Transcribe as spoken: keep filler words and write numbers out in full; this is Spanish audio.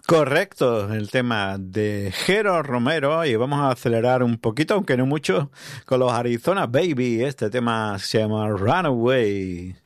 Correcto, el tema de Jero Romero y vamos a acelerar un poquito, aunque no mucho, con los Arizona Baby. Este tema se llama Runaway.